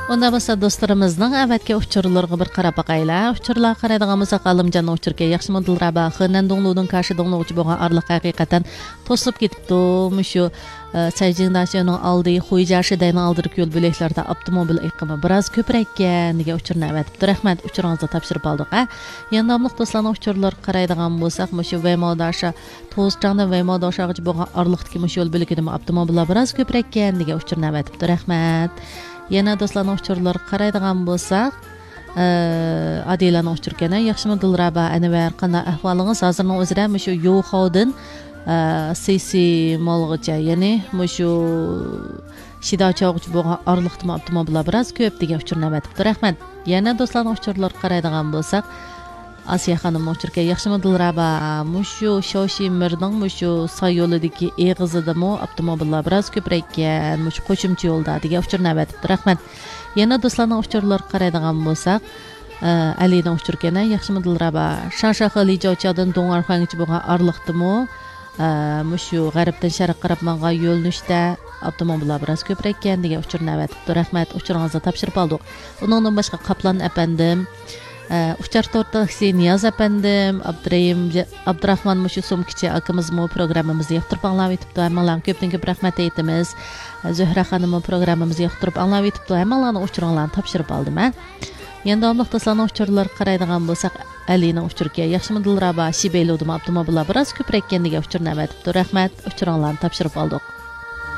Onda bo'lsa do'stlarimizning avvalgi uchurlarga bir qarab boqaylar. Uchurlar qaraydigan bo'lsak, Alimjonning uchurga yaxshi modilraba, Xinandongluning qarshidongluchi bo'lgan arliq haqiqatan to'sib ketibdi. Mushu Sayjingdashining oldi Xuyijarshidayning oldirib yo'l bo'laklarda avtomobil iqimi biroz ko'praygan degan uchurni avatibdi. Rahmat, uchuringizni topshirib oldik. Yandomliq do'stlarning uchurlar qaraydigan bo'lsak, mushu Vaymodasha To'schangda Vaymodashaga bo'lgan arliqdagi mushu yo'l bo'lagida avtomobillar biroz ko'praygan degan uchurni avatibdi. Rahmat. Yana do'stlarning uchurlar qaraydigan bo'lsak, Adilaning uchurgani yaxshimi Dilraba Anvar qanday ahvolingiz hozirning o'zida mushu Yo'xodin Sisi molg'icha, ya'ni mushu Shidachog'ich bo'lgan orliqdimi avtomobillar biroz ko'p degan uchurni avatibdi. Rahmat. Yana do'stlarning uchurlar qaraydigan bo'lsak, Asiya xonimning uchurga yaxshimi Dilraba mushu Shoshimirning mushu soy yo'lidagi eg'izidami avtomobillar biroz ko'praygan, mushu qo'shimcha yo'lda degan uchurni avatibdi. Rahmat. Yana do'stlarning uchurlar qaraydigan bo'lsak, Alining uchurgani yaxshimi Dilraba Shanshaxali joychadan Do'ngarxongacha bo'lgan orliqdimi mushu g'arbdan sharq qarab mangan yo'lnishda avtomobillar biroz ko'praygan degan uchurni avatibdi. Rahmat, uchuringizni topshirib oldik. Undan boshqa Qaplan apandim, Uchar Tortaxi Niyaz apandim, Abdurahmon mushu Sumkichi akamizmi programmamizni yoqtirib anglab etibdi. Hammalarga ko'pdan ko'p rahmat aytamiz. Zuhra xonim programmamizni yoqtirib anglab etibdi. Hammalarning uchuringlarni topshirib oldim. Endi omliq do'stlarning uchurlar qaraydigan bo'lsak, Alining uchurga yaxshimi Dilraba Shibeylovdimi avtomobillar biroz ko'praygan degan uchurni avatibdi. Rahmat, uchuringlarni topshirib oldik.